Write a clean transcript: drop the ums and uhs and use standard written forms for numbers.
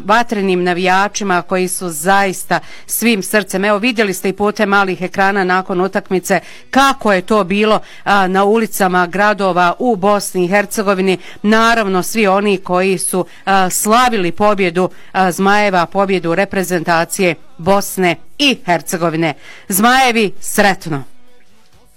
vatrenim navijačima koji su zaista svim srcem. Evo, vidjeli ste i putem malih ekrana nakon utakmice kako je to bilo na ulicama gradova u Bosni i Hercegovini. Naravno, svi oni koji su slavili pobjedu Zmajeva, pobjedu reprezentacije Bosne i Hercegovine. Zmajevi, sretno!